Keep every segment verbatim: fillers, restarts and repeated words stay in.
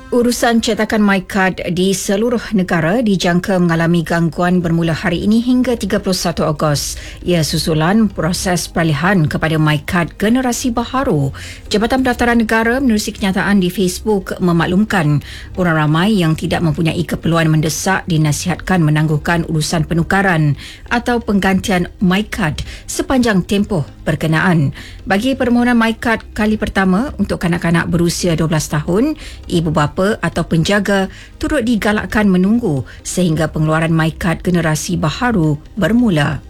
Urusan cetakan MyCard di seluruh negara dijangka mengalami gangguan bermula hari ini hingga tiga puluh satu Ogos. Ia susulan proses peralihan kepada MyCard generasi baharu. Jabatan Pendaftaran Negara menerusi kenyataan di Facebook memaklumkan orang ramai yang tidak mempunyai keperluan mendesak dinasihatkan menangguhkan urusan penukaran atau penggantian MyCard sepanjang tempoh berkenaan. Bagi permohonan MyCard kali pertama untuk kanak-kanak berusia dua belas tahun, ibu bapa atau penjaga turut digalakkan menunggu sehingga pengeluaran MyCard generasi baharu bermula.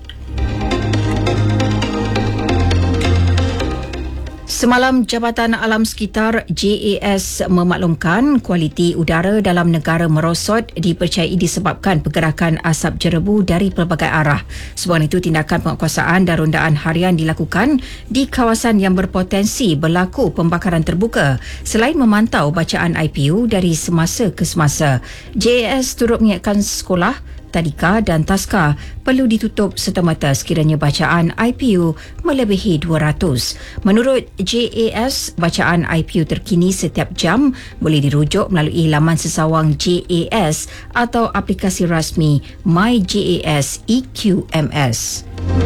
Semalam, Jabatan Alam Sekitar J A S memaklumkan kualiti udara dalam negara merosot dipercayai disebabkan pergerakan asap jerebu dari pelbagai arah. Sebab itu, tindakan penguatkuasaan dan rondaan harian dilakukan di kawasan yang berpotensi berlaku pembakaran terbuka selain memantau bacaan I P U dari semasa ke semasa. J A S turut mengingatkan sekolah, tadika dan taska perlu ditutup serta-merta sekiranya bacaan I P U melebihi dua ratus. Menurut J A S, bacaan I P U terkini setiap jam boleh dirujuk melalui laman sesawang J A S atau aplikasi rasmi My J A S E Q M S.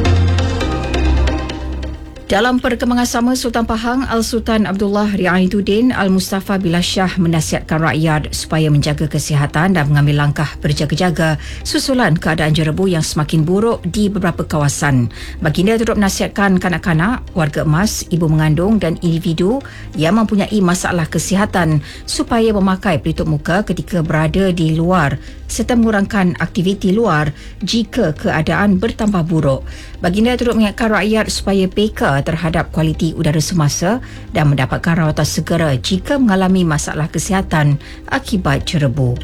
Dalam perkembangan sama, Sultan Pahang Al-Sultan Abdullah Riayatuddin Al-Mustafa Billah Shah menasihatkan rakyat supaya menjaga kesihatan dan mengambil langkah berjaga-jaga susulan keadaan jerebu yang semakin buruk di beberapa kawasan. Baginda turut menasihatkan kanak-kanak, warga emas, ibu mengandung dan individu yang mempunyai masalah kesihatan supaya memakai pelitup muka ketika berada di luar serta mengurangkan aktiviti luar jika keadaan bertambah buruk. Baginda turut mengingatkan rakyat supaya peka terhadap kualiti udara semasa dan mendapatkan rawatan segera jika mengalami masalah kesihatan akibat jerebu.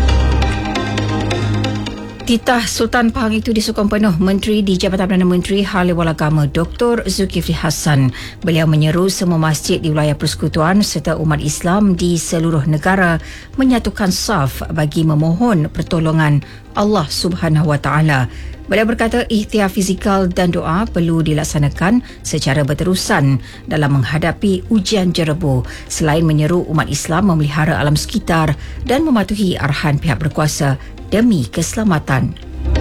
Titah Sultan Pahang itu disokong penuh Menteri di Jabatan Perdana Menteri Hal Ehwal Agama Doktor Zulkifli Hassan. Beliau menyeru semua masjid di wilayah persekutuan serta umat Islam di seluruh negara menyatukan saf bagi memohon pertolongan Allah Subhanahu Wa Taala. Beliau berkata ikhtiar fizikal dan doa perlu dilaksanakan secara berterusan dalam menghadapi ujian jerebu selain menyeru umat Islam memelihara alam sekitar dan mematuhi arahan pihak berkuasa demi keselamatan.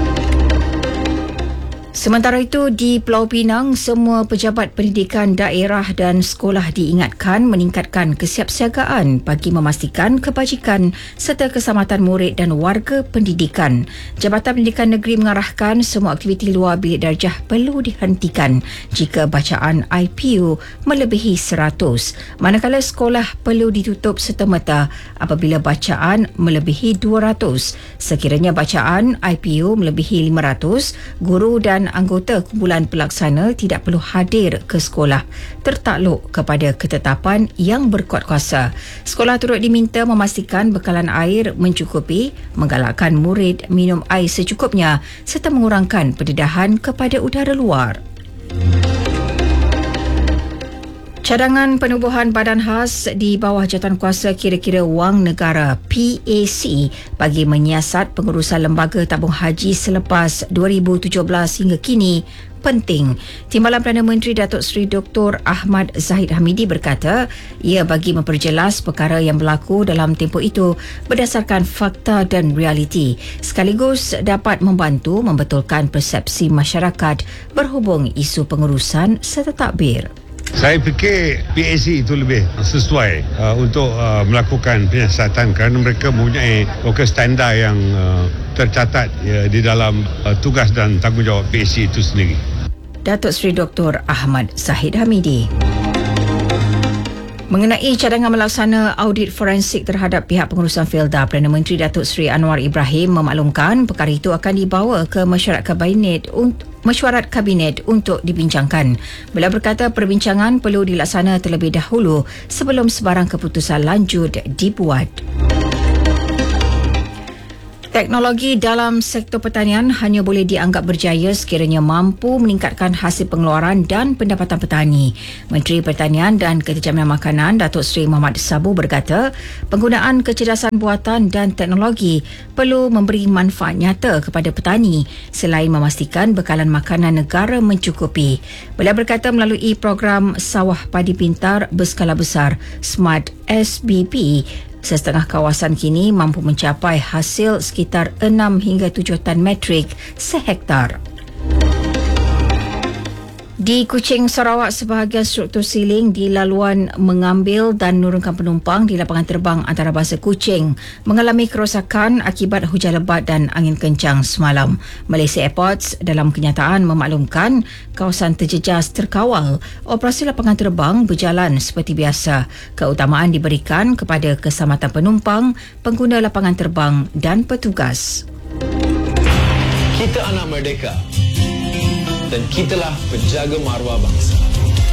Sementara itu, di Pulau Pinang, semua pejabat pendidikan daerah dan sekolah diingatkan meningkatkan kesiapsiagaan bagi memastikan kebajikan serta keselamatan murid dan warga pendidikan. Jabatan Pendidikan Negeri mengarahkan semua aktiviti luar bilik darjah perlu dihentikan jika bacaan I P U melebihi seratus, manakala sekolah perlu ditutup serta-merta apabila bacaan melebihi dua ratus. Sekiranya bacaan I P U melebihi lima ratus, guru dan anggota kumpulan pelaksana tidak perlu hadir ke sekolah tertakluk kepada ketetapan yang berkuat kuasa. Sekolah turut diminta memastikan bekalan air mencukupi, menggalakkan murid minum air secukupnya serta mengurangkan pendedahan kepada udara luar. Cadangan penubuhan badan khas di bawah jawatankuasa kira-kira wang negara P A C bagi menyiasat pengurusan lembaga tabung haji selepas dua ribu tujuh belas hingga kini penting. Timbalan Perdana Menteri Datuk Seri Doktor Ahmad Zahid Hamidi berkata ia bagi memperjelas perkara yang berlaku dalam tempoh itu berdasarkan fakta dan realiti sekaligus dapat membantu membetulkan persepsi masyarakat berhubung isu pengurusan serta tadbir. Saya fikir P A C itu lebih sesuai uh, untuk uh, melakukan penyiasatan kerana mereka mempunyai lokal standar yang uh, tercatat uh, di dalam uh, tugas dan tanggungjawab P A C itu sendiri. Datuk Seri Doktor Ahmad Zahid Hamidi. Mengenai cadangan melaksana audit forensik terhadap pihak pengurusan Felda, Perdana Menteri Datuk Seri Anwar Ibrahim memaklumkan perkara itu akan dibawa ke mesyuarat kabinet untuk mesyuarat kabinet untuk dibincangkan. Beliau berkata perbincangan perlu dilaksana terlebih dahulu sebelum sebarang keputusan lanjut dibuat. Teknologi dalam sektor pertanian hanya boleh dianggap berjaya sekiranya mampu meningkatkan hasil pengeluaran dan pendapatan petani. Menteri Pertanian dan Kejaminan Makanan Datuk Seri Muhammad Sabu berkata, penggunaan kecerdasan buatan dan teknologi perlu memberi manfaat nyata kepada petani selain memastikan bekalan makanan negara mencukupi. Beliau berkata melalui program Sawah Padi Pintar berskala besar Smart S B P, Sesetengah kawasan kini mampu mencapai hasil sekitar enam hingga tujuh tan metrik sehektar. Di Kuching, Sarawak, sebahagian struktur siling di laluan mengambil dan menurunkan penumpang di lapangan terbang antarabangsa Kuching mengalami kerosakan akibat hujan lebat dan angin kencang semalam. Malaysia Airports dalam kenyataan memaklumkan kawasan terjejas terkawal. Operasi lapangan terbang berjalan seperti biasa. Keutamaan diberikan kepada keselamatan penumpang, pengguna lapangan terbang dan petugas. Kita anak merdeka dan kitalah penjaga maruah bangsa.